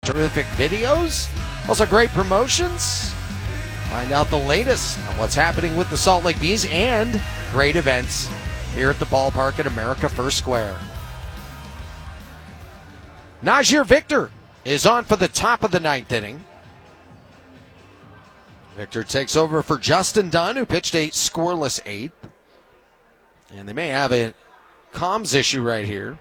terrific videos, also great promotions. Find out the latest on what's happening with the Salt Lake Bees and great events here at the ballpark at America First Square. Najir Victor is on for the top of the ninth inning. Victor takes over for Justin Dunn, who pitched a scoreless eighth. And they may have a comms issue right here,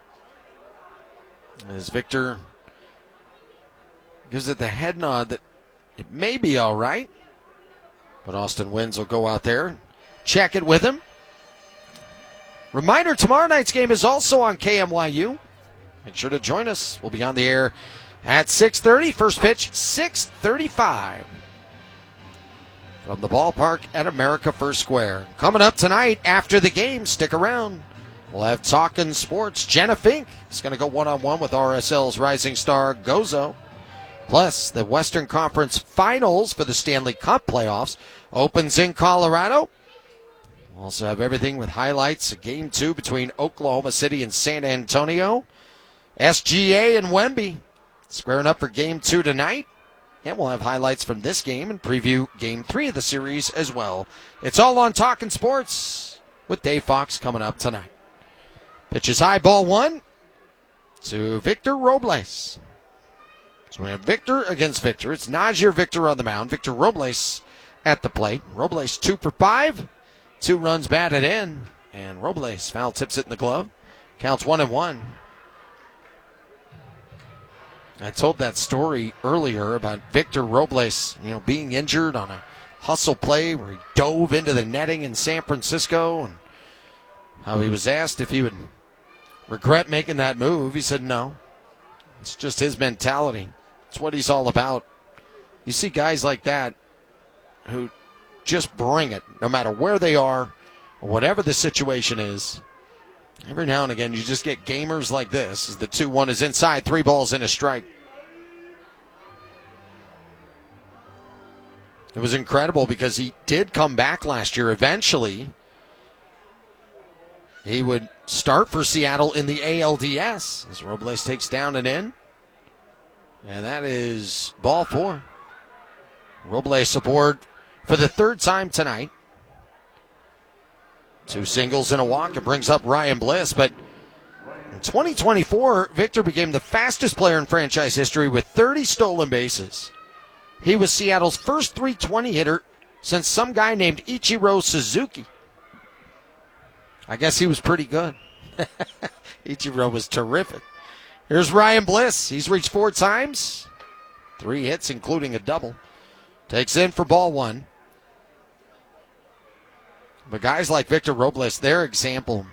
as Victor gives it the head nod that it may be all right. But Austin Wynns will go out there, check it with him. Reminder, tomorrow night's game is also on KMYU. Make sure to join us. We'll be on the air at 6:30. First pitch, 6:35. From the ballpark at America First Square. Coming up tonight after the game, stick around. We'll have Talkin' Sports. Jenna Fink is going to go one-on-one with RSL's rising star Gozo. Plus, the Western Conference Finals for the Stanley Cup playoffs opens in Colorado. We'll also have everything with highlights of Game 2 between Oklahoma City and San Antonio. SGA and Wemby squaring up for Game 2 tonight. And we'll have highlights from this game and preview Game 3 of the series as well. It's all on Talkin' Sports with Dave Fox coming up tonight. Pitches high, ball one to Victor Robles. So we have Victor against Victor. It's Najir Victor on the mound. Victor Robles at the plate. Robles 2 for 5. 2 runs batted in. And Robles foul tips it in the glove. Counts 1-1. I told that story earlier about Victor Robles, being injured on a hustle play where he dove into the netting in San Francisco, and how he was asked if he would regret making that move. He said no. It's just his mentality. It's what he's all about. You see guys like that who just bring it, no matter where they are or whatever the situation is. Every now and again, you just get gamers like this. As the 2-1 is inside, 3 balls and a strike. It was incredible because he did come back last year. Eventually, he would start for Seattle in the ALDS as Robles takes down and in. And that is ball 4. Robles aboard for the 3rd time tonight. 2 singles and a walk. It brings up Ryan Bliss. But in 2024, Victor became the fastest player in franchise history with 30 stolen bases. He was Seattle's first .320 hitter since some guy named Ichiro Suzuki. I guess he was pretty good. Ichiro was terrific. Here's Ryan Bliss. He's reached 4 times. 3 hits, including a double. Takes in for ball 1. But guys like Victor Robles, their example,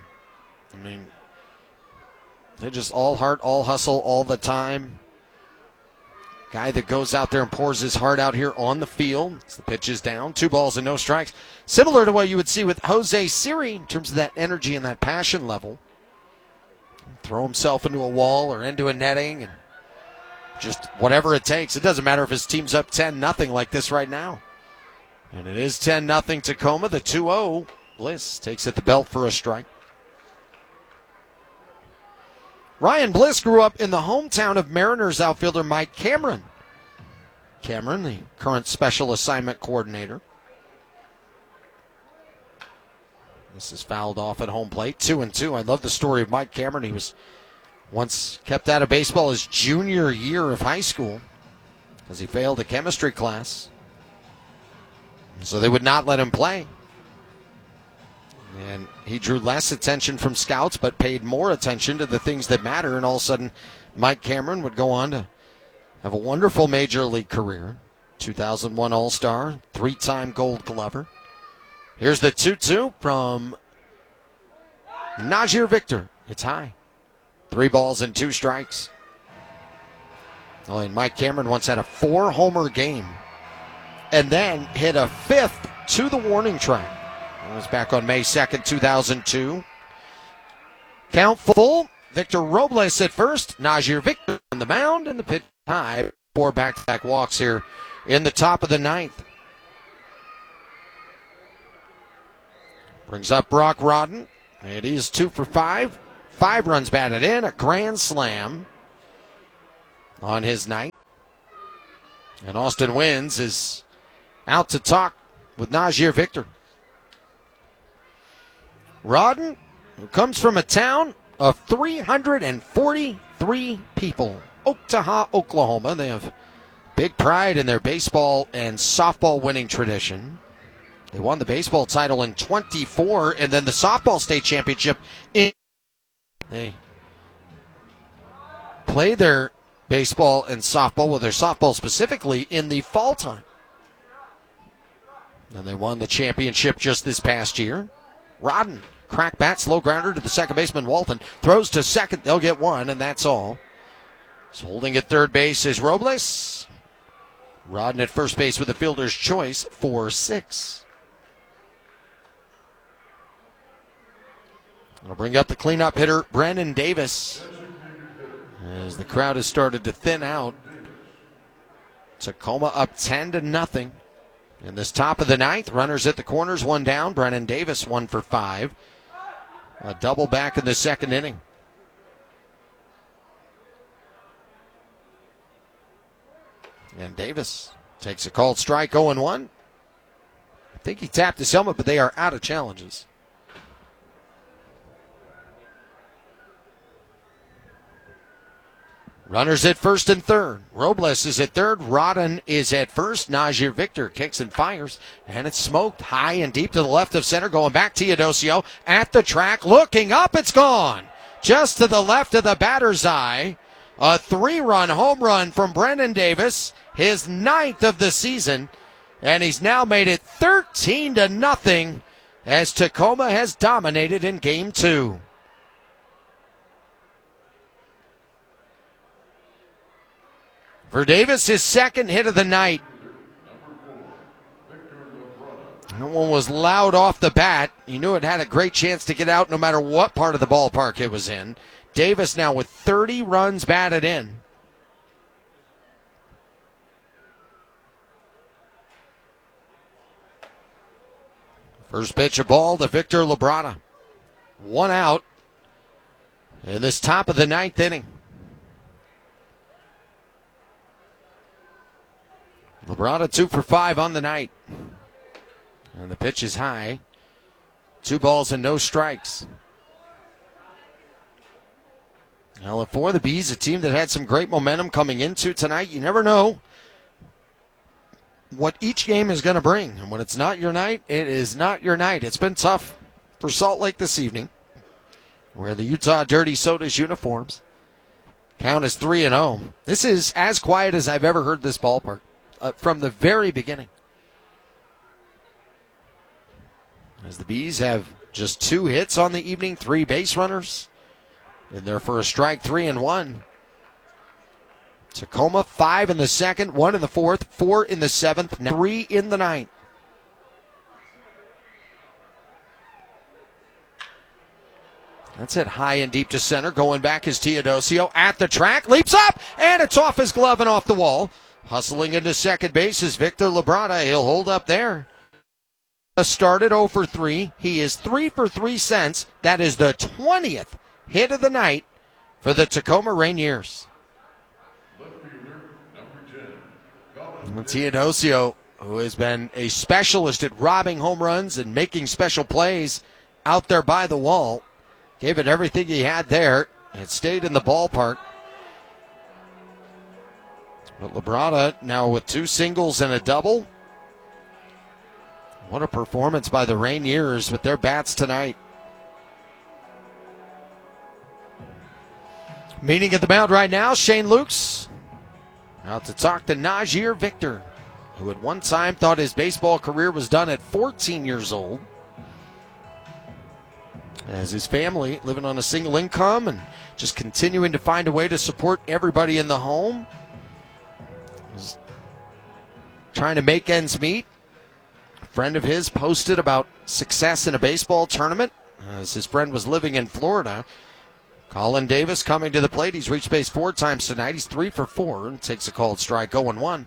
they're just all heart, all hustle, all the time. Guy that goes out there and pours his heart out here on the field. As the pitch is down, 2 balls and no strikes. Similar to what you would see with Jose Siri in terms of that energy and that passion level. Throw himself into a wall or into a netting and just whatever it takes. It doesn't matter if his team's up 10-0 like this right now. And it is 10-0 Tacoma. The 2-0. Bliss takes at the belt for a strike. Ryan Bliss grew up in the hometown of Mariners outfielder Mike Cameron. Cameron, the current special assignment coordinator. This is fouled off at home plate. 2-2. I love the story of Mike Cameron. He was once kept out of baseball his junior year of high school because he failed a chemistry class. So they would not let him play. And he drew less attention from scouts, but paid more attention to the things that matter. And all of a sudden, Mike Cameron would go on to have a wonderful major league career. 2001 All-Star, 3-time Gold Glover. Here's the 2-2 from Najir Victor. It's high. 3 balls and 2 strikes. Oh, and Mike Cameron once had a 4-homer game and then hit a 5th to the warning track. It was back on May 2nd, 2002. Count full. Victor Robles at first. Najir Victor on the mound, and the pitch high. 4 back-to-back walks here in the top of the 9th. Brings up Brock Rodden. It is 2 for 5. 5 runs batted in, a grand slam. on his night. And Austin Wins is out to talk with Najir Victor. Rawdon, who comes from a town of 343 people, Oktahoma, Oklahoma. They have big pride in their baseball and softball winning tradition. They won the baseball title in 24 and then the softball state championship. They play their baseball and softball, well, their softball specifically, in the fall time. And they won the championship just this past year. Rawdon, crack bat, slow grounder to the second baseman, Walton. Throws to second, they'll get one, and that's all. So holding at third base is Robles. Rawdon at first base with the fielder's choice, 4-6. I'll bring up the cleanup hitter, Brandon Davis. As the crowd has started to thin out. Tacoma up 10-0. In this top of the ninth, runners at the corners, one down. Brandon Davis, 1 for 5. A double back in the second inning. And Davis takes a called strike, 0-1. I think he tapped his helmet, but they are out of challenges. Runners at first and third. Robles is at third. Rawdon is at first. Najir Victor kicks and fires. And it's smoked high and deep to the left of center. Going back to Teodosio at the track. Looking up. It's gone. Just to the left of the batter's eye. A 3-run home run from Brandon Davis. His 9th of the season. And he's now made it 13-0 as Tacoma has dominated in Game 2. For Davis, his second hit of the night. That one was loud off the bat. You knew it had a great chance to get out no matter what part of the ballpark it was in. Davis now with 30 runs batted in. First pitch of ball to Victor Labrada. 1 out in this top of the ninth inning. Labrada 2 for 5 on the night. And the pitch is high. 2 balls and no strikes. Now for the Bees, a team that had some great momentum coming into tonight. You never know what each game is going to bring. And when it's not your night, it is not your night. It's been tough for Salt Lake this evening. Wear the Utah Dirty Sodas uniforms. Count is 3-0. This is as quiet as I've ever heard this ballpark. From the very beginning. As the Bees have just 2 hits on the evening, 3 base runners. In there for a strike, 3-1. Tacoma, 5 in the second, 1 in the fourth, 4 in the seventh, 3 in the ninth. That's it high and deep to center. Going back is Teodosio at the track, leaps up, and it's off his glove and off the wall. Hustling into second base is Victor Labrada. He'll hold up there. Started 0 for 3. He is 3 for 3 since. That is the 20th hit of the night for the Tacoma Rainiers. Teodosio, who has been a specialist at robbing home runs and making special plays out there by the wall, gave it everything he had there and stayed in the ballpark. But Labrada now with 2 singles and a double. What a performance by the Rainiers with their bats tonight. Meeting at the mound right now, Shane Lukes out to talk to Najir Victor, who at one time thought his baseball career was done at 14 years old. As his family living on a single income and just continuing to find a way to support everybody in the home. Trying to make ends meet. A friend of his posted about success in a baseball tournament as his friend was living in Florida. Colin Davis coming to the plate. He's reached base 4 times tonight. He's 3 for 4 and takes a called strike, 0-1.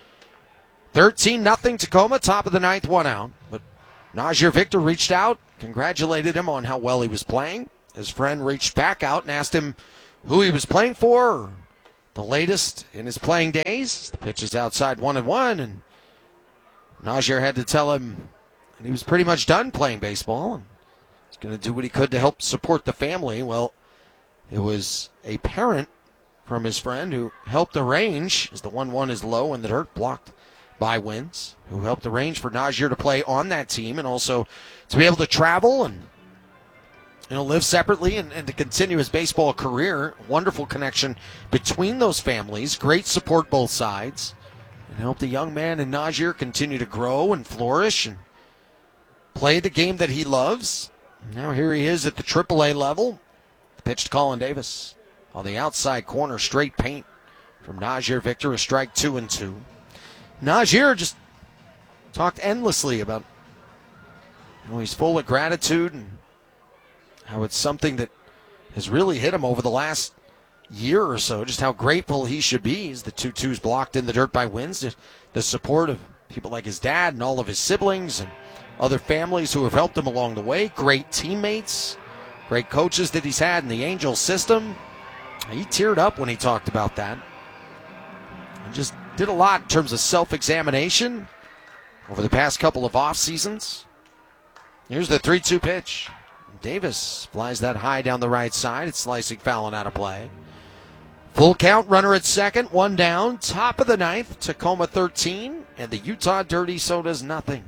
13-0 Tacoma, top of the ninth, 1 out. But Najir Victor reached out, congratulated him on how well he was playing. His friend reached back out and asked him who he was playing for, the latest in his playing days. The pitch is outside 1-1, and Najir had to tell him he was pretty much done playing baseball, and he's going to do what he could to help support the family. Well, it was a parent from his friend who helped arrange, as the 1-1 is low in the dirt, blocked by Wins, who helped arrange for Najir to play on that team and also to be able to travel and live separately and to continue his baseball career. Wonderful connection between those families. Great support both sides. And help the young man and Najir continue to grow and flourish and play the game that he loves. Now here he is at the AAA level. The pitch to Colin Davis. On the outside corner, straight paint from Najir Victor, a strike 2-2. Najir just talked endlessly about he's full of gratitude and how it's something that has really hit him over the last year or so, just how grateful he should be as the 2-2's blocked in the dirt by Wins. The support of people like his dad and all of his siblings and other families who have helped him along the way. Great teammates, great coaches that he's had in the Angels system. He teared up when he talked about that. And just did a lot in terms of self-examination over the past couple of off seasons. Here's the 3-2 pitch. Davis flies that high down the right side. It's slicing foul and out of play. Full count, runner at second, one down. Top of the ninth, Tacoma 13, and the Utah Dirty Sodas nothing.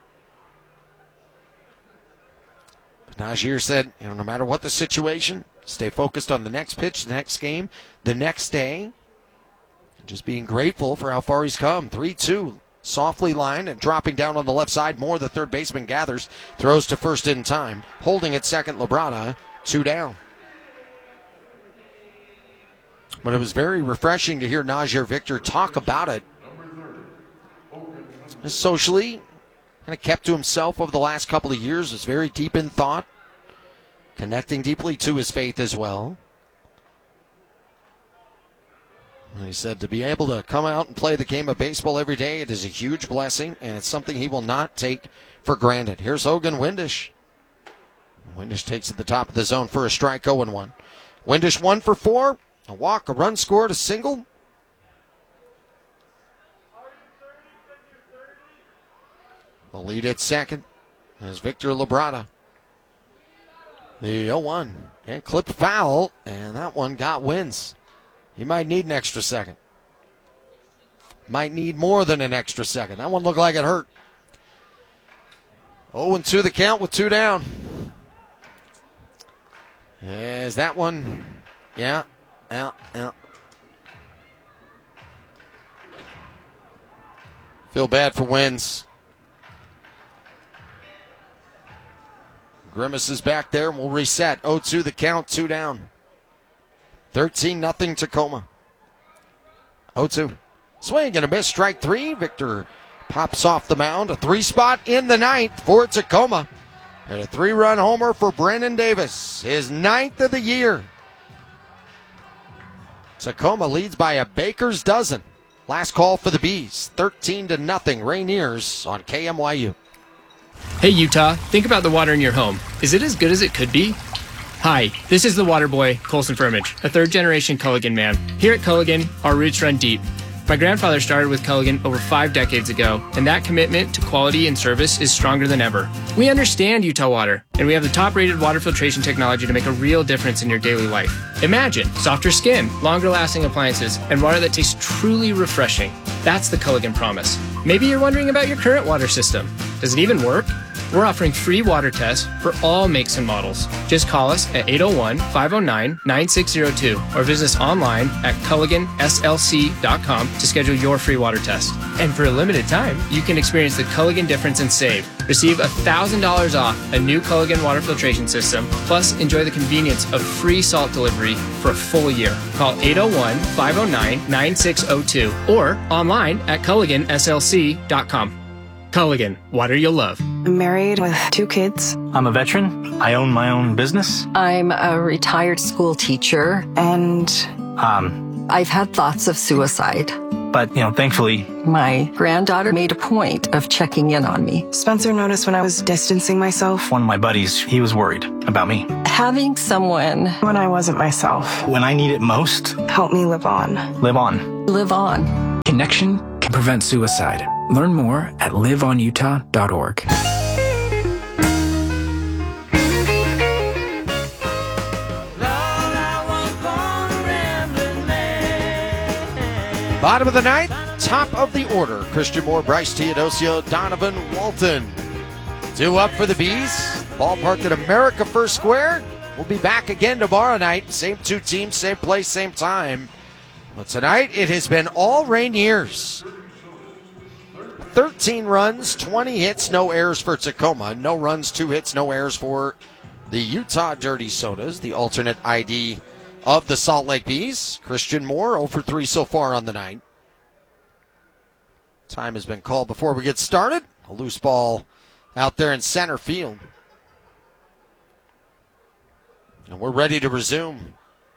But Najir said, no matter what the situation, stay focused on the next pitch, the next game, the next day. Just being grateful for how far he's come. 3-2, softly lined and dropping down on the left side. More, the third baseman gathers, throws to first in time. Holding at second, Labrada, 2 down. But it was very refreshing to hear Najir Victor talk about it. Socially, kind of kept to himself over the last couple of years. Was very deep in thought, connecting deeply to his faith as well. And he said to be able to come out and play the game of baseball every day, it is a huge blessing, and it's something he will not take for granted. Here's Hogan Windish. Windish takes at the top of the zone for a strike, 0-1. Windish 1 for 4, a walk, a run scored, a single. The lead at second is Victor Labrada. The 0-1, clipped foul, and that one got Wins. He might need an extra second. Might need more than an extra second. That one looked like it hurt. 0-2 the count with 2 down. Is that one? Yeah. Feel bad for Wins. Grimace is back there and we'll reset. 0-2 the count, 2 down. 13-0 Tacoma. 0-2. Swing and a miss, strike 3. Victor pops off the mound. A 3-spot in the ninth for Tacoma. And a 3-run homer for Brandon Davis. His 9th of the year. Tacoma leads by a baker's dozen. Last call for the Bees. 13-0. Rainiers on KMYU. Hey Utah, think about the water in your home. Is it as good as it could be? Hi, this is the water boy, Colson Firmage, a third-generation Culligan man. Here at Culligan, our roots run deep. My grandfather started with Culligan over 5 decades ago, and that commitment to quality and service is stronger than ever. We understand Utah water, and we have the top-rated water filtration technology to make a real difference in your daily life. Imagine softer skin, longer-lasting appliances, and water that tastes truly refreshing. That's the Culligan promise. Maybe you're wondering about your current water system. Does it even work? We're offering free water tests for all makes and models. Just call us at 801-509-9602 or visit us online at culliganslc.com to schedule your free water test. And for a limited time, you can experience the Culligan difference and save. Receive $1,000 off a new Culligan water filtration system, plus enjoy the convenience of free salt delivery for a full year. Call 801-509-9602 or online at culliganslc.com. Culligan, water you'll love. I'm married with 2 kids. I'm a veteran. I own my own business. I'm a retired school teacher. And I've had thoughts of suicide. But, thankfully, My granddaughter made a point of checking in on me. Spencer noticed when I was distancing myself, one of my buddies, he was worried about me. Having someone when I wasn't myself, When I need it most, helped me live on. live on. live on. Connection can prevent suicide. Learn more at liveonutah.org. Bottom of the ninth, top of the order. Christian Moore, Bryce Teodosio, Donovan Walton. 2 up for the Bees. Ballpark at America First Square. We'll be back again tomorrow night. Same 2 teams, same place, same time. But tonight, it has been all Rainiers. 13 runs, 20 hits, no errors for Tacoma. No runs, 2 hits, no errors for the Utah Dirty Sodas, the alternate ID of the Salt Lake Bees. Christian Moore, 0 for 3 so far on the night. Time has been called before we get started. A loose ball out there in center field. And we're ready to resume.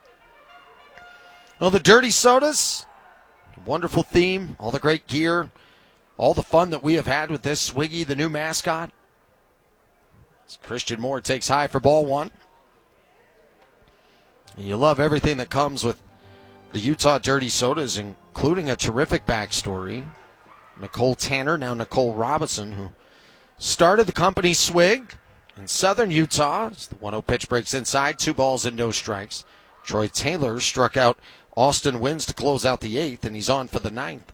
Well, the Dirty Sodas, wonderful theme, all the great gear, all the fun that we have had with this. Swiggy, the new mascot. As Christian Moore takes high for ball 1. And you love everything that comes with the Utah Dirty Sodas, including a terrific backstory. Nicole Tanner, now Nicole Robinson, who started the company Swig in southern Utah. As the 1-0 pitch breaks inside, 2 balls and no strikes. Troy Taylor struck out Austin Wins to close out the 8th, and he's on for the 9th.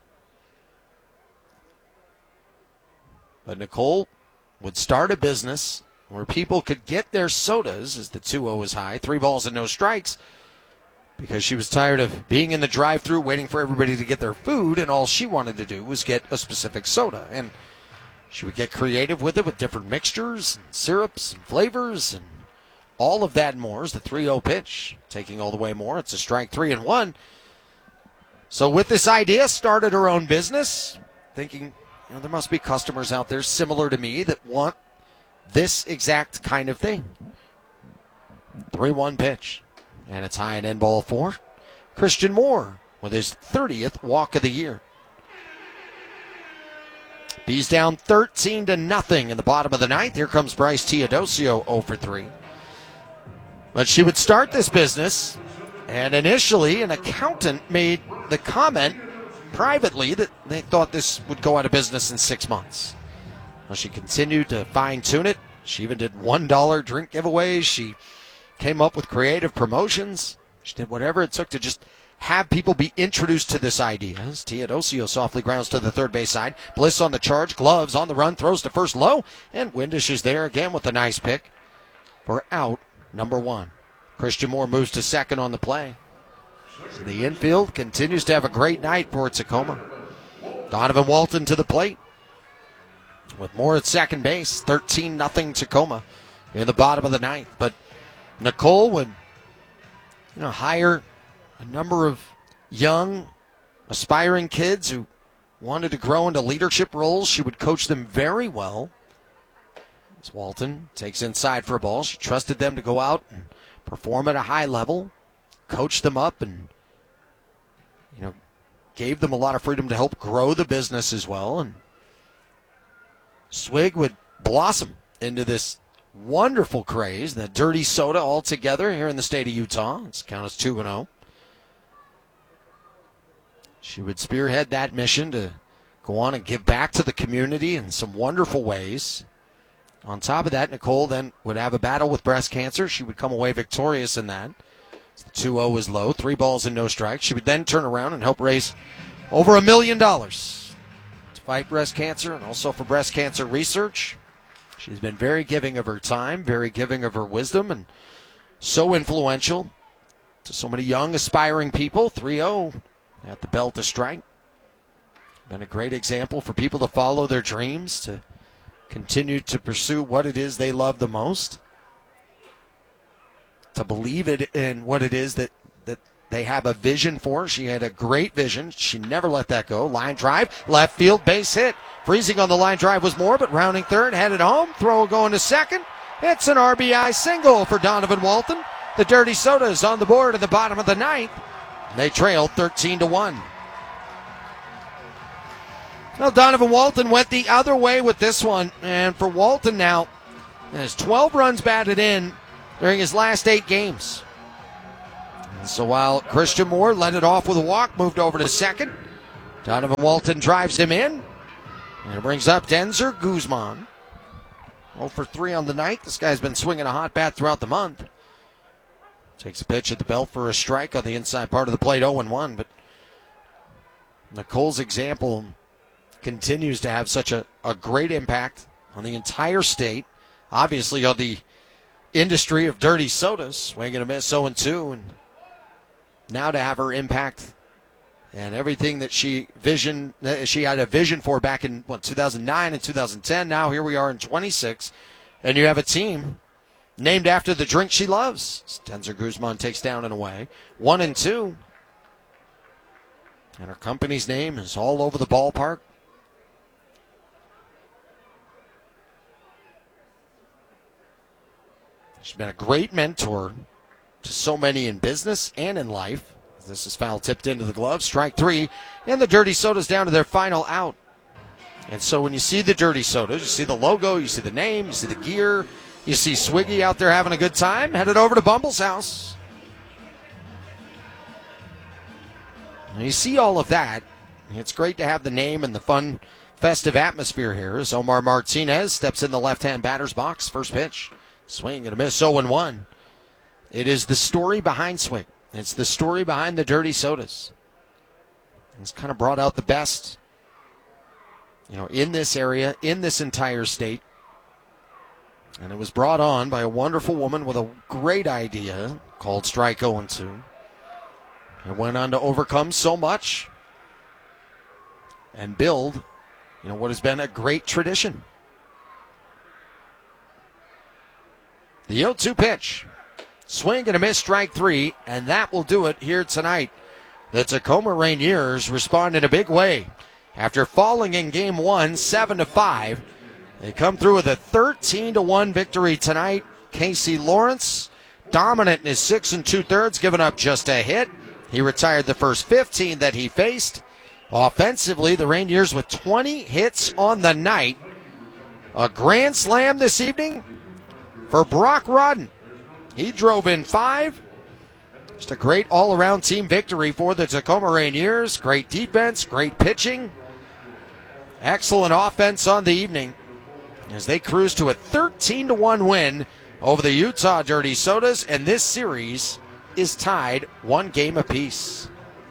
But Nicole would start a business where people could get their sodas as the 2-0 is high, 3 balls and no strikes, because she was tired of being in the drive-thru waiting for everybody to get their food, and all she wanted to do was get a specific soda. And she would get creative with it with different mixtures, and syrups, and flavors, and all of that and more. Is the 3-0 pitch, taking all the way more. It's a strike 3-1. So with this idea, started her own business, thinking, there must be customers out there similar to me that want this exact kind of thing. 3-1 pitch. And it's high and end ball 4. Christian Moore with his 30th walk of the year. Bees down 13-0 in the bottom of the 9th. Here comes Bryce Teodosio, 0 for 3. But she would start this business, and initially an accountant made the comment privately that they thought this would go out of business in 6 months. Well, she continued to fine-tune it. She even did $1 drink giveaways. She came up with creative promotions. She did whatever it took to just have people be introduced to this idea. As Teodosio softly grounds to the third base side. Bliss on the charge, gloves on the run, throws to first low, and Windish is there again with a nice pick for out number 1. Christian Moore moves to second on the play. So the infield continues to have a great night for Tacoma. Donovan Walton to the plate with Moore at second base. 13-0 Tacoma in the bottom of the 9th. But Nicole would hire a number of young, aspiring kids who wanted to grow into leadership roles. She would coach them very well. As Walton takes inside for a ball, she trusted them to go out and perform at a high level, coach them up, and gave them a lot of freedom to help grow the business as well. And Swig would blossom into this wonderful craze, the Dirty Soda all together here in the state of Utah. It's count as 2-0. She would spearhead that mission to go on and give back to the community in some wonderful ways. On top of that, Nicole then would have a battle with breast cancer. She would come away victorious in that. The 2-0 was low, 3 balls and no strikes. She would then turn around and help raise over $1 million to fight breast cancer and also for breast cancer research. She's been very giving of her time, very giving of her wisdom, and so influential to so many young, aspiring people. 3-0 at the belt to strike. Been a great example for people to follow their dreams, to continue to pursue what it is they love the most, to believe it in what it is that they have a vision for. She had a great vision. She never let that go. Line drive, left field, base hit. Freezing on the line drive was Moore, but rounding third, headed home. Throw going to second. It's an RBI single for Donovan Walton. The Dirty Sodas on the board at the bottom of the 9th. They trail 13-1. Well, Donovan Walton went the other way with this one. And for Walton now, he has 12 runs batted in during his last 8 games. And so while Christian Moore led it off with a walk, moved over to second, Donovan Walton drives him in. And it brings up Denzer Guzman. 0 for 3 on the night. This guy's been swinging a hot bat throughout the month. Takes a pitch at the belt for a strike on the inside part of the plate, 0-1. But Nicole's example continues to have such a great impact on the entire state. Obviously on the industry of dirty sodas. Swing and a miss, 0-2. And now to have her impact and everything that she had a vision for back in 2009 and 2010. Now here we are in 26, and you have a team named after the drink she loves. Denzer Guzman takes down and away, 1-2, and her company's name is all over the ballpark. She's been a great mentor to so many in business and in life. This is foul tipped into the glove. Strike 3. And the Dirty Sodas down to their final out. And so when you see the Dirty Sodas, you see the logo, you see the name, you see the gear, you see Swiggy out there having a good time, headed over to Bumble's house. And you see all of that. It's great to have the name and the fun, festive atmosphere here as Omar Martinez steps in the left-hand batter's box. First pitch. Swing and a miss, 0-1. It is the story behind Swig. It's the story behind the Dirty Sodas. It's kind of brought out the best, in this area, in this entire state. And it was brought on by a wonderful woman with a great idea called Strike 0-2. It went on to overcome so much and build, what has been a great tradition. The 0-2 pitch. Swing and a miss, strike 3, and that will do it here tonight. The Tacoma Rainiers respond in a big way. After falling in Game 1, 7-5, they come through with a 13-1 victory tonight. Casey Lawrence, dominant in his 6 2/3, giving up just a hit. He retired the first 15 that he faced. Offensively, the Rainiers with 20 hits on the night. A grand slam this evening for Brock Rodden. He drove in 5. Just a great all-around team victory for the Tacoma Rainiers. Great defense, great pitching. Excellent offense on the evening as they cruise to a 13-1 win over the Utah Dirty Sodas, and this series is tied 1 game apiece.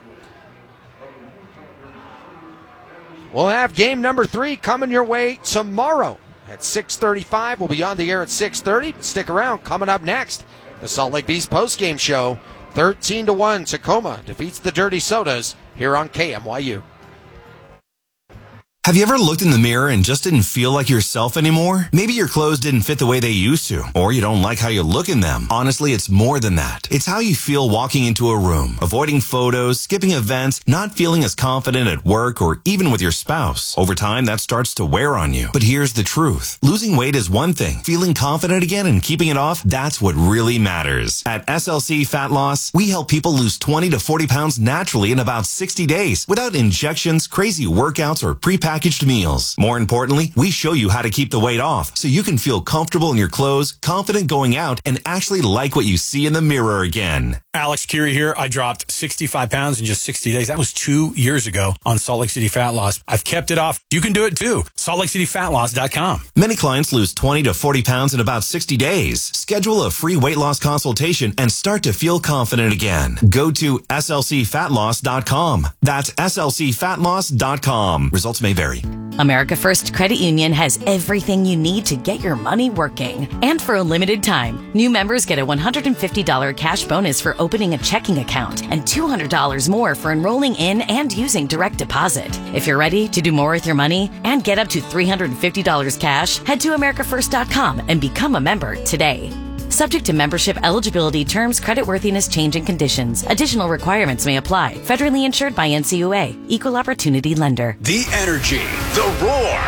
We'll have game number 3 coming your way tomorrow at 6:35. We'll be on the air at 6:30. Stick around. Coming up next, the Salt Lake Beast postgame show. 13-1 Tacoma defeats the Dirty Sodas here on KMYU. Have you ever looked in the mirror and just didn't feel like yourself anymore? Maybe your clothes didn't fit the way they used to, or you don't like how you look in them. Honestly, it's more than that. It's how you feel walking into a room, avoiding photos, skipping events, not feeling as confident at work or even with your spouse. Over time, that starts to wear on you. But here's the truth. Losing weight is one thing. Feeling confident again and keeping it off, that's what really matters. At SLC Fat Loss, we help people lose 20 to 40 pounds naturally in about 60 days without injections, crazy workouts, or prepackaged meals. More importantly, we show you how to keep the weight off so you can feel comfortable in your clothes, confident going out, and actually like what you see in the mirror again. Alex Curie here. I dropped 65 pounds in just 60 days. That was 2 years ago on Salt Lake City Fat Loss. I've kept it off. You can do it too. SaltLakeCityFatLoss.com. Many clients lose 20 to 40 pounds in about 60 days. Schedule a free weight loss consultation and start to feel confident again. Go to SLCFatLoss.com. That's SLCFatLoss.com. Results may vary. America First Credit Union has everything you need to get your money working. And for a limited time, new members get a $150 cash bonus for opening a checking account and $200 more for enrolling in and using direct deposit. If you're ready to do more with your money and get up to $350 cash, head to AmericaFirst.com and become a member today. Subject to membership eligibility, terms, creditworthiness, change, and conditions. Additional requirements may apply. Federally insured by NCUA. Equal Opportunity Lender. The energy, the roar.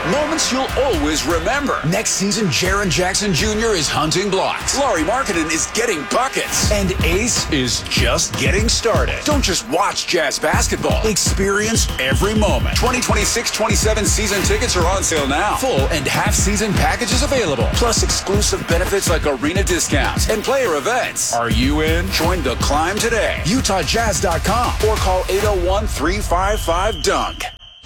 Moments you'll always remember. Next season, Jaren Jackson Jr. is hunting blocks. Laurie Markkinen is getting buckets. And Ace is just getting started. Don't just watch Jazz basketball. Experience every moment. 2026-27 season tickets are on sale now. Full and half-season packages available. Plus exclusive benefits like arena discounts and player events. Are you in? Join the climb today. UtahJazz.com or call 801-355-DUNK.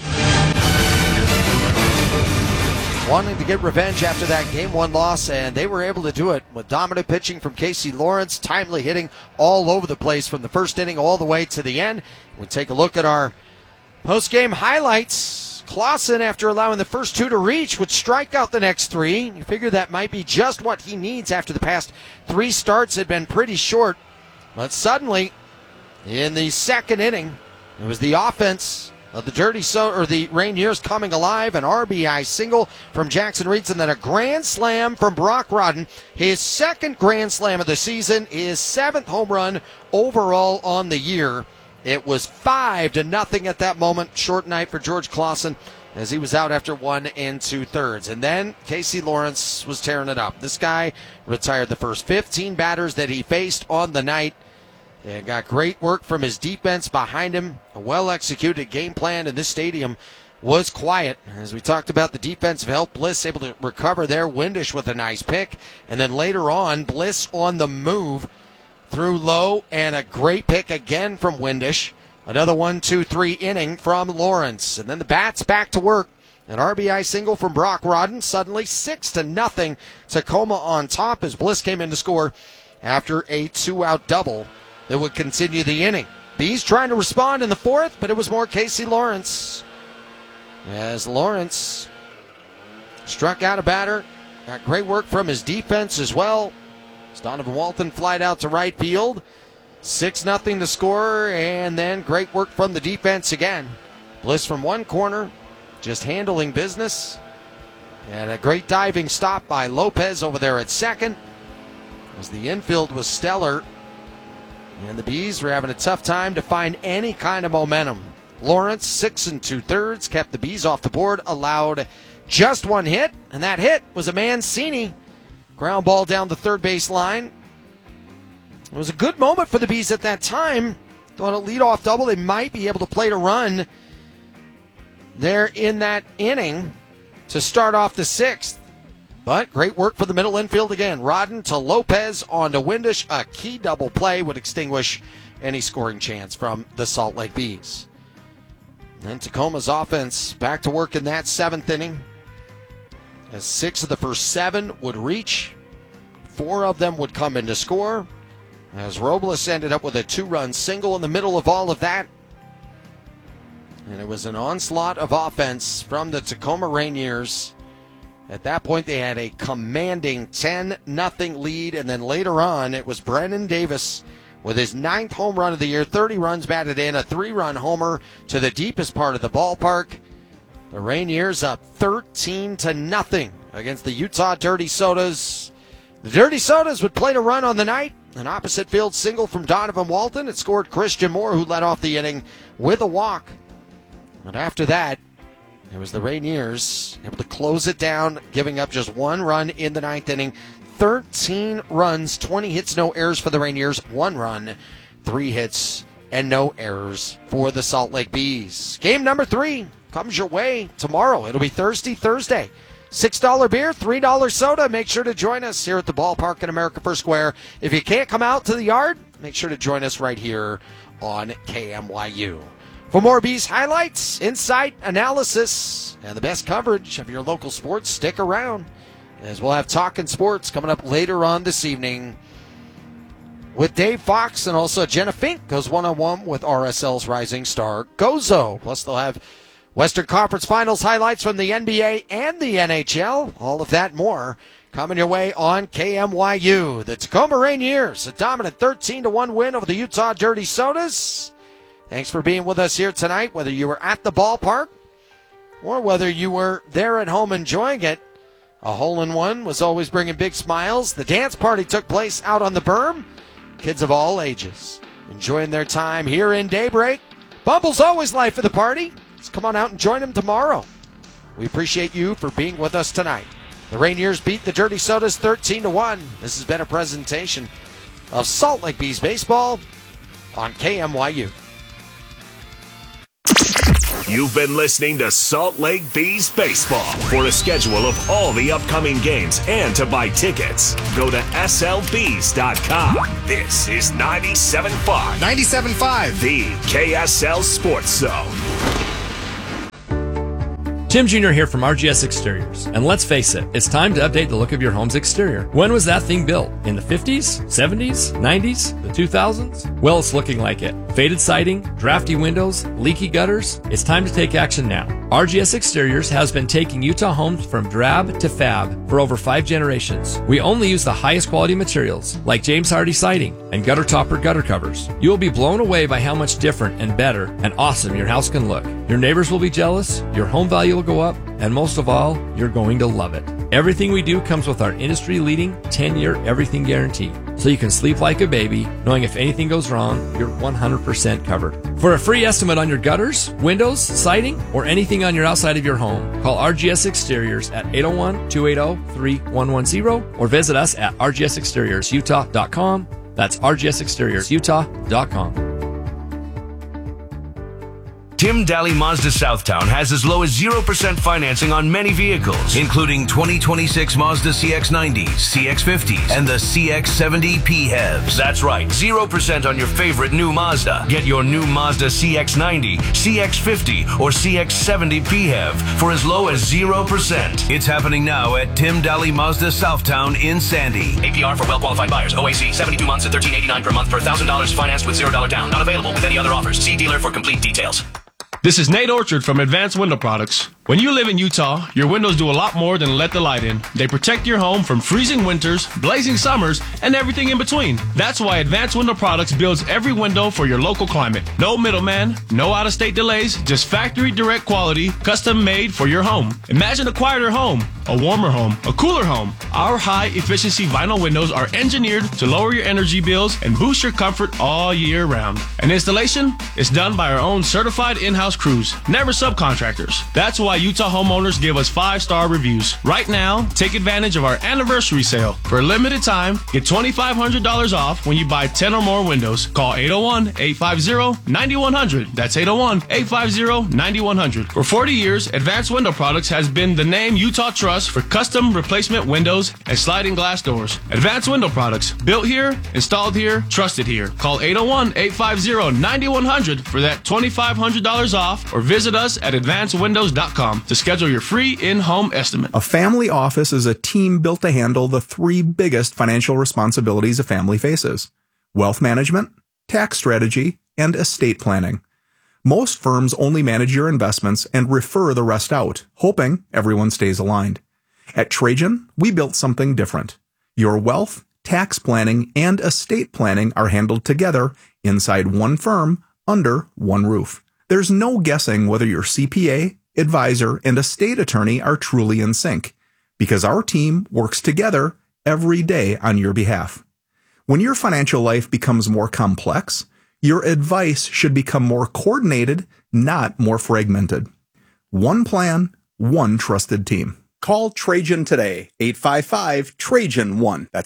Wanting to get revenge after that Game 1 loss, and they were able to do it with dominant pitching from Casey Lawrence, timely hitting all over the place from the first inning all the way to the end. We'll take a look at our post-game highlights. Clausen, after allowing the first two to reach, would strike out the next three. You figure that might be just what he needs after the past three starts had been pretty short. But suddenly, in the second inning, it was the offense of the the Rainiers coming alive. An RBI single from Jackson Reeds, and then a grand slam from Brock Rodden. His second grand slam of the season, his seventh home run overall on the year. It was 5-0 at that moment. Short night for George Clausen as he was out after 1 2/3. And then Casey Lawrence was tearing it up. This guy retired the first 15 batters that he faced on the night. And got great work from his defense behind him. A well-executed game plan, and this stadium was quiet. As we talked about the defensive help, Bliss able to recover there. Windish with a nice pick. And then later on, Bliss on the move threw low, and a great pick again from Windish. Another 1-2-3 inning from Lawrence. And then the bats back to work. An RBI single from Brock Rodden. Suddenly 6-0. Tacoma on top as Bliss came in to score after a two-out double that would continue the inning. Bees trying to respond in the fourth, but it was more Casey Lawrence. As Lawrence struck out a batter, got great work from his defense as well. As Donovan Walton flied out to right field. 6-0 to score, and then great work from the defense again. Bliss from one corner, just handling business. And a great diving stop by Lopez over there at second. As the infield was stellar. And the Bees were having a tough time to find any kind of momentum. Lawrence, 6 2/3, kept the Bees off the board, allowed just one hit, and that hit was a Mancini ground ball down the third base line. It was a good moment for the Bees at that time. Thought a leadoff double, they might be able to play to run there in that inning to start off the sixth. But great work for the middle infield again. Rodden to Lopez on to Windish. A key double play would extinguish any scoring chance from the Salt Lake Bees. And Tacoma's offense back to work in that seventh inning. As 6 of the first 7 would reach, 4 of them would come in to score. As Robles ended up with a 2-run single in the middle of all of that. And it was an onslaught of offense from the Tacoma Rainiers. At that point, they had a commanding 10-0 lead, and then later on, it was Brennan Davis with his 9th home run of the year, 30 runs batted in, a 3-run homer to the deepest part of the ballpark. The Rainiers up 13-0 against the Utah Dirty Sodas. The Dirty Sodas would play to run on the night. An opposite field single from Donovan Walton. It scored Christian Moore, who led off the inning with a walk. But after that, it was the Rainiers able to close it down, giving up just 1 run in the 9th inning. 13 runs, 20 hits, no errors for the Rainiers. 1 run, 3 hits, and no errors for the Salt Lake Bees. Game number 3 comes your way tomorrow. It'll be Thursday. $6 beer, $3 soda. Make sure to join us here at the ballpark in America First Square. If you can't come out to the yard, make sure to join us right here on KMYU. For more Bees highlights, insight, analysis, and the best coverage of your local sports, stick around, as we'll have Talkin' Sports coming up later on this evening with Dave Fox, and also Jenna Fink goes one-on-one with RSL's rising star Gozo. Plus they'll have Western Conference Finals highlights from the NBA and the NHL. All of that and more coming your way on KMYU. The Tacoma Rainiers, a dominant 13-1 win over the Utah Dirty Sodas. Thanks for being with us here tonight, whether you were at the ballpark or whether you were there at home enjoying it. A hole-in-one was always bringing big smiles. The dance party took place out on the berm. Kids of all ages enjoying their time here in Daybreak. Bumble's always life of the party. Let's come on out and join them tomorrow We appreciate you for being with us tonight. The Rainiers beat the Dirty Sodas 13-1. This has been a presentation of Salt Lake Bees baseball on KMYU. You've been listening to Salt Lake Bees Baseball. For a schedule of all the upcoming games and to buy tickets, go to slbees.com. This is 97.5. 97.5. The KSL Sports Zone. Tim Jr. here from RGS Exteriors. And let's face it, it's time to update the look of your home's exterior. When was that thing built? In the 50s, 70s, 90s, the 2000s? Well, it's looking like it. Faded siding, drafty windows, leaky gutters. It's time to take action now. RGS Exteriors has been taking Utah homes from drab to fab for over 5 generations. We only use the highest quality materials, like James Hardy siding and gutter topper gutter covers. You will be blown away by how much different and better and awesome your house can look. Your neighbors will be jealous, your home value will go up, and most of all, you're going to love it. Everything we do comes with our industry-leading 10-year everything guarantee, so you can sleep like a baby, knowing if anything goes wrong, you're 100% covered. For a free estimate on your gutters, windows, siding, or anything on your outside of your home, call RGS Exteriors at 801-280-3110 or visit us at rgsexteriorsutah.com. That's rgsexteriorsutah.com. Tim Daly Mazda Southtown has as low as 0% financing on many vehicles, including 2026 Mazda CX-90s, CX-50s, and the CX-70 PHEVs. That's right, 0% on your favorite new Mazda. Get your new Mazda CX-90, CX-50, or CX-70 PHEV for as low as 0%. It's happening now at Tim Daly Mazda Southtown in Sandy. APR for well-qualified buyers. OAC, 72 months at $13.89 per month for $1,000 financed with $0 down. Not available with any other offers. See dealer for complete details. This is Nate Orchard from Advanced Window Products. When you live in Utah, your windows do a lot more than let the light in. They protect your home from freezing winters, blazing summers, and everything in between. That's why Advanced Window Products builds every window for your local climate. No middleman, no out-of-state delays, just factory direct quality, custom made for your home. Imagine a quieter home, a warmer home, a cooler home. Our high-efficiency vinyl windows are engineered to lower your energy bills and boost your comfort all year round. And installation is done by our own certified in-house crews, never subcontractors. That's why Utah homeowners give us 5-star reviews. Right now, take advantage of our anniversary sale. For a limited time, get $2,500 off when you buy 10 or more windows. Call 801-850-9100. That's 801-850-9100. For 40 years, Advanced Window Products has been the name Utah trusts for custom replacement windows and sliding glass doors. Advanced Window Products, built here, installed here, trusted here. Call 801-850-9100 for that $2,500 off or visit us at advancedwindows.com to schedule your free in-home estimate. A family office is a team built to handle the 3 biggest financial responsibilities a family faces: wealth management, tax strategy, and estate planning. Most firms only manage your investments and refer the rest out, hoping everyone stays aligned. At Trajan, we built something different. Your wealth, tax planning, and estate planning are handled together inside one firm under one roof. There's no guessing whether your CPA, advisor, and estate attorney are truly in sync, because our team works together every day on your behalf. When your financial life becomes more complex, your advice should become more coordinated, not more fragmented. One plan, one trusted team. Call Trajan today, 855-TRAJAN-1. That's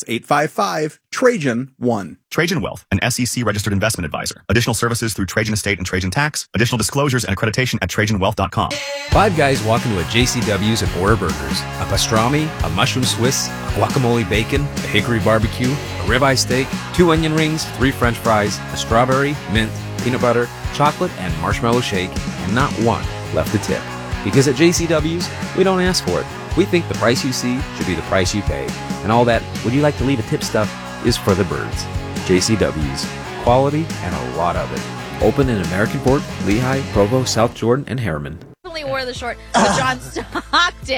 855-TRAJAN-1. Trajan Wealth, an SEC-registered investment advisor. Additional services through Trajan Estate and Trajan Tax. Additional disclosures and accreditation at TrajanWealth.com. 5 guys walk into a JCW's and order burgers. A pastrami, a mushroom Swiss, a guacamole bacon, a hickory barbecue, a ribeye steak, 2 onion rings, 3 French fries, a strawberry, mint, peanut butter, chocolate, and marshmallow shake, and not one left to tip. Because at JCW's, we don't ask for it. We think the price you see should be the price you pay. And all that, would you like to leave a tip stuff, is for the birds. JCW's. Quality and a lot of it. Open in American Fork, Lehigh, Provo, South Jordan, and Harriman. Wore the short, but John Stockton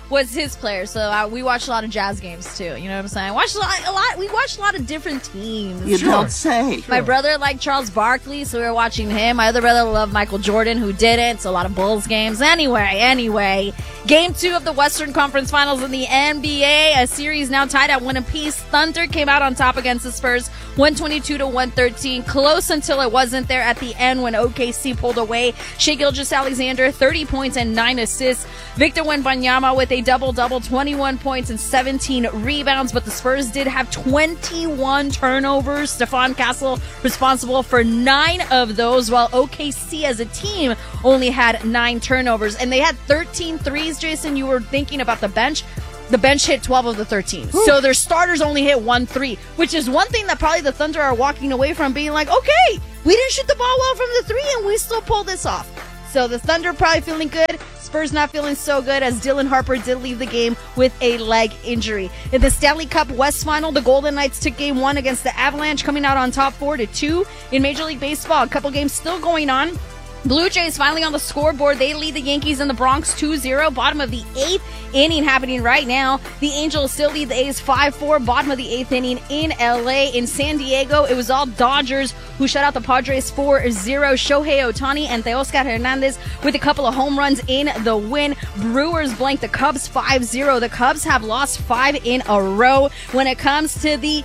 was his player. So we watched a lot of Jazz games too. You know what I'm saying? We watched a lot of different teams. You don't say. My brother liked Charles Barkley, so we were watching him. My other brother loved Michael Jordan, who didn't. So a lot of Bulls games. Anyway, Game 2 of the Western Conference Finals in the NBA. A series now tied at 1 apiece. Thunder came out on top against the Spurs, 122-113. Close until it wasn't there at the end when OKC pulled away. Shai Gilgeous-Alexander, 30 points and 9 assists. Victor Wembanyama with a double-double, 21 points and 17 rebounds. But the Spurs did have 21 turnovers. Stephon Castle responsible for 9 of those, while OKC as a team only had 9 turnovers. And they had 13 threes, Jason. You were thinking about the bench. The bench hit 12 of the 13. Whew. So their starters only hit 1 3, which is one thing that probably the Thunder are walking away from, being like, okay, we didn't shoot the ball well from the 3 and we still pulled this off. So the Thunder probably feeling good. Spurs not feeling so good, as Dylan Harper did leave the game with a leg injury. In the Stanley Cup West Final, the Golden Knights took Game 1 against the Avalanche, coming out on top 4-2. In Major League Baseball, a couple games still going on. Blue Jays finally on the scoreboard. They lead the Yankees in the Bronx 2-0. Bottom of the 8th inning happening right now. The Angels still lead the A's 5-4. Bottom of the 8th inning in LA. In San Diego, it was all Dodgers who shut out the Padres 4-0. Shohei Ohtani and Teoscar Hernandez with a couple of home runs in the win. Brewers blanked the Cubs 5-0. The Cubs have lost 5 in a row. When it comes to the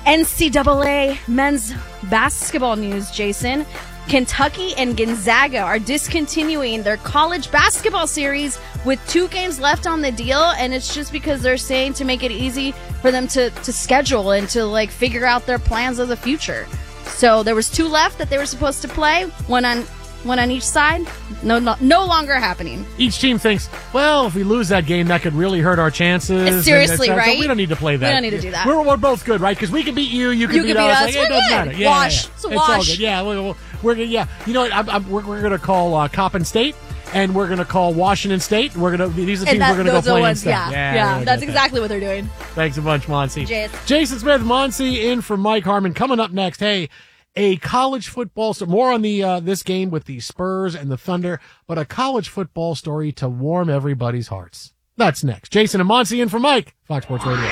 NCAA men's basketball news, Jason, Kentucky and Gonzaga are discontinuing their college basketball series with 2 games left on the deal, and it's just because they're saying to make it easy for them to schedule and to figure out their plans of the future. So there was 2 left that they were supposed to play, one on each side. No longer happening. Each team thinks, well, if we lose that game, that could really hurt our chances. Seriously, right? So we don't need to play that. We don't need to do that. We're both good, right? Because we can beat you, you can beat us. We're it doesn't matter. Yeah, wash. Yeah. It's a it's wash. all good. Yeah, we're good. Yeah, you know what? We're going to call Coppin State, and we're going to call Washington State. These are the teams we're going to go play instead. Yeah, that's exactly what they're doing. Thanks a bunch, Monsi. Jason. Jason Smith, Monsi, in for Mike Harmon. Coming up next, hey, a college football story. More on the this game with the Spurs and the Thunder, but a college football story to warm everybody's hearts. That's next. Jason and Monsi in for Mike, Fox Sports Radio.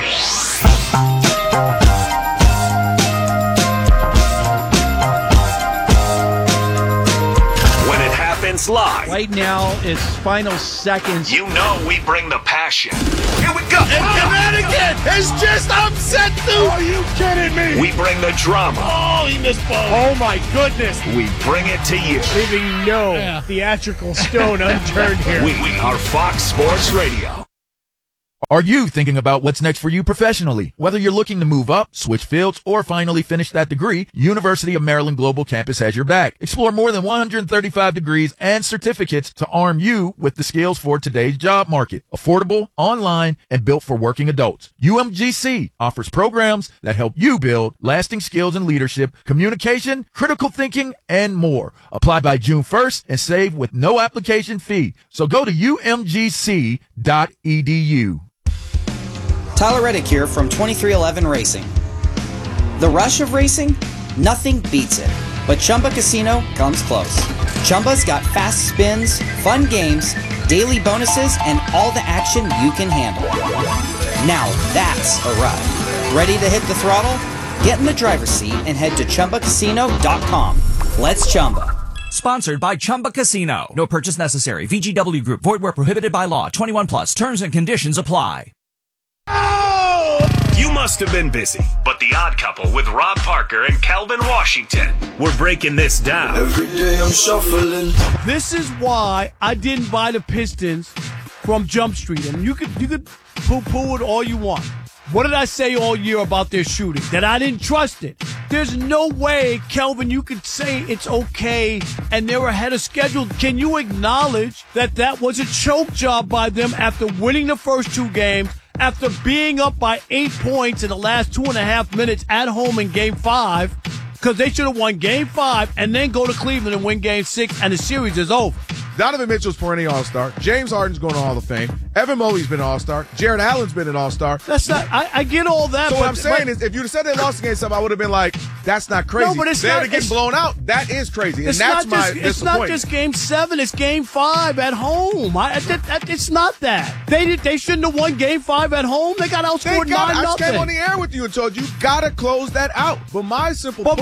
When it happens live. Right now, it's final seconds. You know we bring the passion. Here we go. And Connecticut is just upset, dude. Are you kidding me? We bring the drama. Oh, he missed ball. Oh, my goodness. We bring it to you. Leaving no theatrical stone unturned here. We are Fox Sports Radio. Are you thinking about what's next for you professionally? Whether you're looking to move up, switch fields, or finally finish that degree, University of Maryland Global Campus has your back. Explore more than 135 degrees and certificates to arm you with the skills for today's job market. Affordable, online, and built for working adults. UMGC offers programs that help you build lasting skills in leadership, communication, critical thinking, and more. Apply by June 1st and save with no application fee. So go to umgc.edu. Tyler Reddick here from 2311 Racing. The rush of racing? Nothing beats it. But Chumba Casino comes close. Chumba's got fast spins, fun games, daily bonuses, and all the action you can handle. Now that's a ride. Ready to hit the throttle? Get in the driver's seat and head to ChumbaCasino.com. Let's Chumba. Sponsored by Chumba Casino. No purchase necessary. VGW Group. Void where prohibited by law. 21 plus. Terms and conditions apply. You must have been busy, but The Odd Couple with Rob Parker and Calvin Washington. We're breaking this down. Every day I'm shuffling. This is why I didn't buy the Pistons from Jump Street. And you could poo-poo it all you want. What did I say all year about their shooting? That I didn't trust it. There's no way, Kelvin, you could say it's okay and they're ahead of schedule. Can you acknowledge that that was a choke job by them after winning the first 2 games, after being up by 8 points in the last 2.5 minutes at home in Game 5, because they should have won Game 5 and then go to Cleveland and win Game 6 and the series is over. Donovan Mitchell's perennial All-Star. James Harden's going to Hall of Fame. Evan Mobley's been an All-Star. Jared Allen's been an All-Star. That's not. I get all that. So but what I'm saying is, if you'd have said they lost against something, I would have been like, "That's not crazy." No, but it's They're not getting blown out. That is crazy, and that's my disappointment. It's not just Game 7. It's Game 5 at home. It's not that. They shouldn't have won Game 5 at home. They got outscored 9-0. I just came on the air with you and told you gotta close that out. But my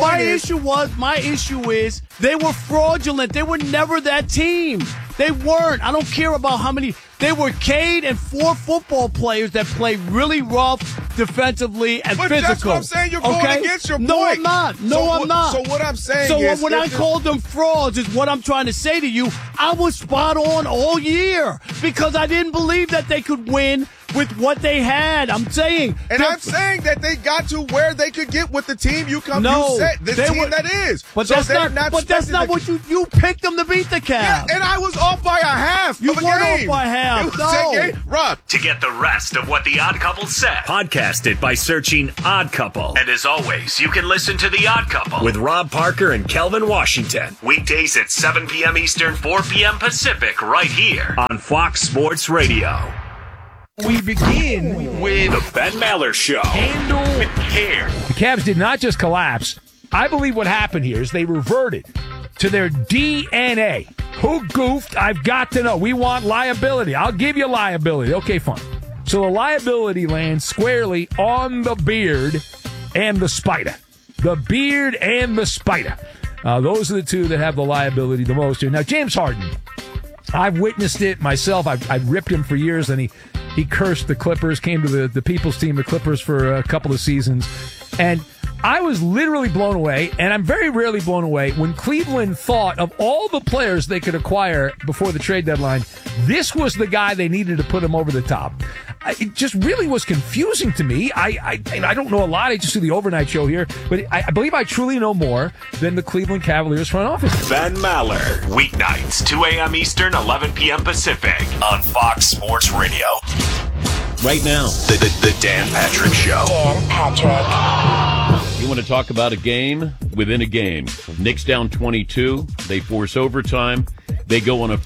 issue is they were fraudulent. They were never that team. They weren't. I don't care about how many. They were Cade and 4 football players that play really rough defensively and physical. That's what I'm saying. You're going against your point. No, I'm not. I'm not. So what I'm saying is... So when I called them frauds is what I'm trying to say to you. I was spot on all year because I didn't believe that they could win with what they had. I'm saying. And I'm saying that they got to where they could get with the team you set. The team that is. But so that's not what you picked them to beat the Cavs. Yeah, and I was off by a half. You weren't off by half. No. Rob. To get the rest of what The Odd Couple said, podcast it by searching Odd Couple. And as always, you can listen to The Odd Couple with Rob Parker and Kelvin Washington. Weekdays at 7 p.m. Eastern, 4 p.m. Pacific, right here on Fox Sports Radio. We begin with the Ben Maller Show. Handle with care. The Cavs did not just collapse. I believe what happened here is they reverted to their DNA. Who goofed? I've got to know. We want liability. I'll give you liability. Okay, fine. So the liability lands squarely on the Beard and the Spider. The Beard and the Spider. Those are the two that have the liability the most here. Now, James Harden. I've witnessed it myself. I've ripped him for years, and he cursed the Clippers, came to the People's team, the Clippers, for a couple of seasons. And I was literally blown away, and I'm very rarely blown away, when Cleveland thought of all the players they could acquire before the trade deadline, this was the guy they needed to put him over the top. It just really was confusing to me. I don't know a lot. I just do the overnight show here, but I believe I truly know more than the Cleveland Cavaliers front office. Ben Maller, weeknights, 2 a.m. Eastern, 11 p.m. Pacific on Fox Sports Radio. Right now, the Dan Patrick Show. Dan Patrick. You want to talk about a game within a game. Knicks down 22. They force overtime. They go on a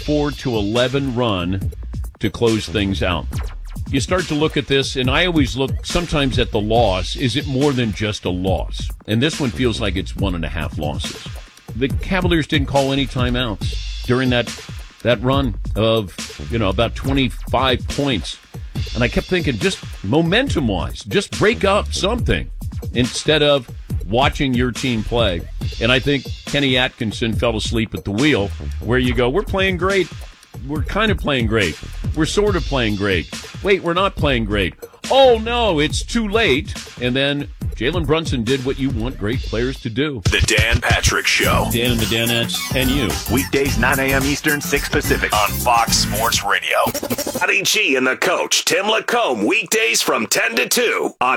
44-11 run to close things out. You start to look at this, and I always look sometimes at the loss. Is it more than just a loss? And this one feels like it's 1.5 losses. The Cavaliers didn't call any timeouts during that run of, about 25 points. And I kept thinking, just momentum-wise, just break up something instead of watching your team play. And I think Kenny Atkinson fell asleep at the wheel, where you go, we're playing great. We're kind of playing great. We're sort of playing great. Wait, we're not playing great. Oh, no, it's too late. And then Jalen Brunson did what you want great players to do. The Dan Patrick Show. Dan and the Danettes and you. Weekdays, 9 a.m. Eastern, 6 Pacific on Fox Sports Radio. Scotty G and the coach, Tim Lacombe, weekdays from 10 to 2 on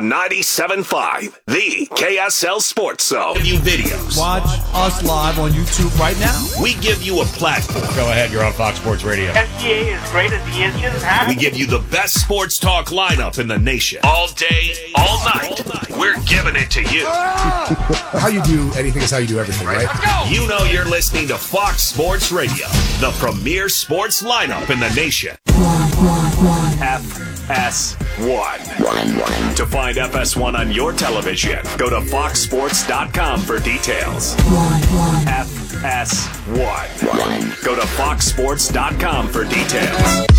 97.5, the KSL Sports Zone. Give you videos. Watch us live on YouTube right now. We give you a platform. Go ahead, you're on Fox Sports Radio. SGA is great as the engine has. We give you the best sports talk lineup in the nation. All day, all night. We're giving it to you. How you do anything is how you do everything, right? Let's go. You know you're listening to Fox Sports Radio, the premier sports lineup in the nation. FS1. To find FS1 on your television, go to foxsports.com for details. FS1. Go to foxsports.com for details.